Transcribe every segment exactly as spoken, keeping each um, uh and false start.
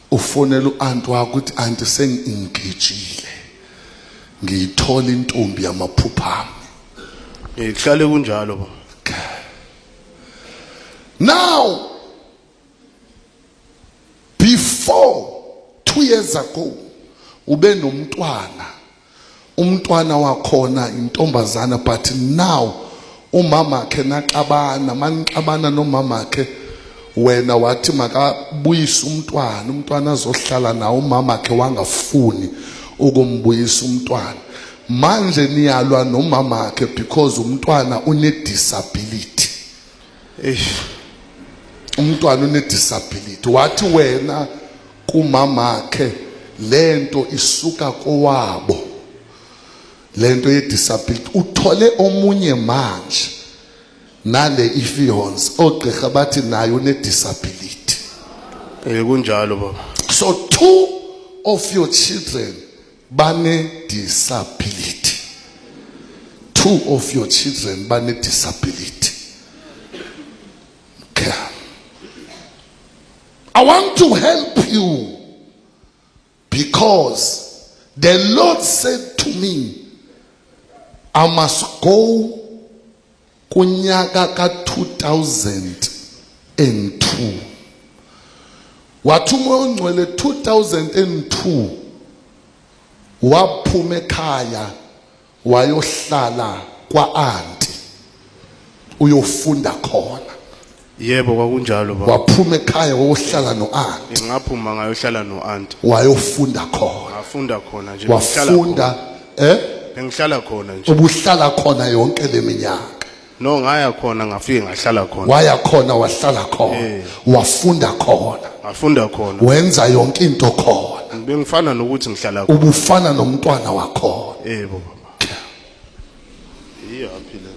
ufonela uanti wakho ukuthi anti sengingigejile ngiyithola intombi yamaphupha ami ihlale kunjalo baba. Now before two years ago ube nomntwana umntwana wakhona intombazana, but now umama ke naxabana manixabana nomama ke wena wathi makabuyisa umntwana umntwana azohlala nawo umama ke wangafuni ukumbuyisa umntwana. Manje niyalwa nomama ke because umntwana une disability. Eish, umntwana une disability. Wathi wena kumama ke lento isuka kowabo, lento ye disability uthole omunye manje nale ifihons ogqirha bathi nayo une disability. eh kunjalo baba. So two of your children bane disability. Two of your children bane disability. Okay. I want to help you because the Lord said to me, I must go kunyaka ka two thousand two. Wathuma ongcwele two thousand two waphuma ekhaya wayohlala kwa auntie uyofunda khona. Yebo kwakunjalo baba. Waphuma ekhaya wayohlala no auntie. Ngaphuma ngayohlala no auntie. Wayofunda khona. Wafunda khona nje. Wafunda eh? Bengihlala khona nje. Ubuhlala khona yonke leminyaka. No ngaya khona ngafike ngahlala khona. Waya khona wahlala khona. Wafunda khona. Wafunda khona. Wenza yonke into khona. Bengifana nokuthi ngihlala khona. Ubufana nomntwana wakho. Yebo baba. Iya aphila.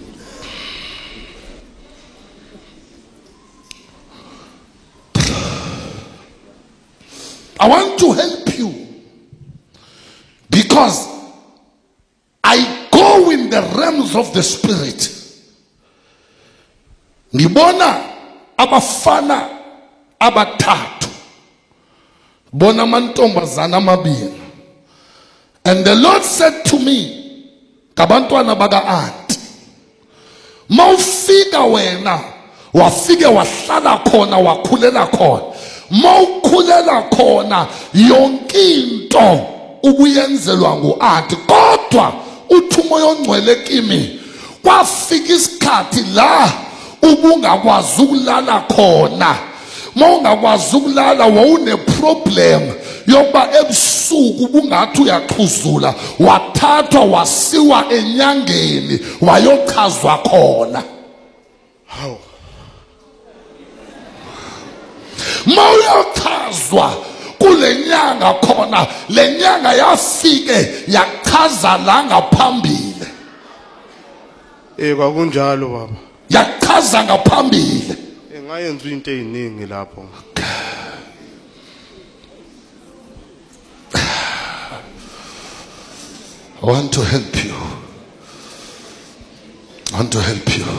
I want to help you because I go in the realms of the spirit. Ngibona abafana abathathu. Bona mantombazana amabili. And the Lord said to me, kabantwana baka aunt, mawufika wena, wafike wahlala khona wakhulela khona. Mawukhulela khona yonke into ubuyenzelwa nguanti, kodwa uthi umoya ongcwele kimi kwafika isikhathi la ubungakwazi ukulala khona. Mawungakwazi ukulala wawune problem yokuba ebusuku ubungathi uyaqhuzula, wathathwa wasiwa enyangeni wayochazwa khona. Hawu. Mawuyochazwa kule nyanga khona, le nyanga yafike yachaza la ngaphambili. Eh kwakunjalo baba. Yachaza ngaphambili. Engayenza into eziningi lapho. I want to help you. I want to help you.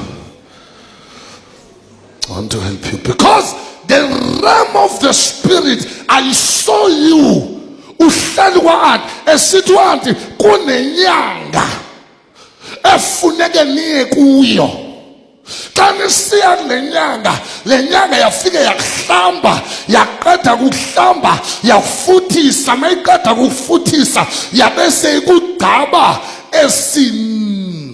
I want to help you because the realm of the spirit, I saw you. Uhlali kwaanti esithi wathi kunenyanga efuneke niye kuyo. Kanti siya lenyanga, lenyanga yafike yakuhlamba, yaqeda kuhlamba, yafuthisa, mayiqeda kufuthisa, yabese ikugcaba esin.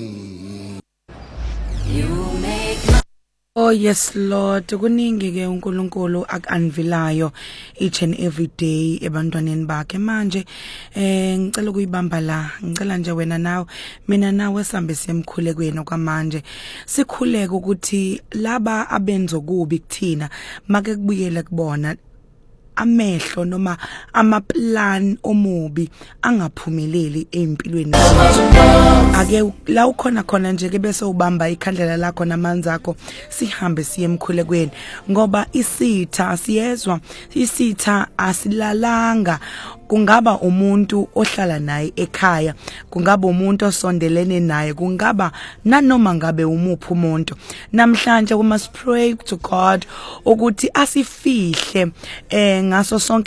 Oh yes Lord, kuningi ke uNkulunkulu akanvilayo each and every day ebantwaneni bakhe. Manje eh ngicela ukuyibamba la, ngicela nje wena nawe mina nawe sambe siyemkhulekweni kwamanje. Sikhuleke ukuthi laba abenzo kubi kuthina make kubuyele kubona amehlo noma amaplan omubi angaphumeleli empilweni zethu. Ake la ukhona khona nje ke bese ubamba ikhandlela lakho namanzi akho sihambe siye emkhulekweni ngoba isitha siyezwa isitha asilalanga. Kungaba umuntu ohlala naye ekhaya, kungaba umuntu osondelene naye, kungaba nanoma ngabe umuphi umuntu. Namhlanje we must pray to God ukuthi asifihle eh ngaso sonke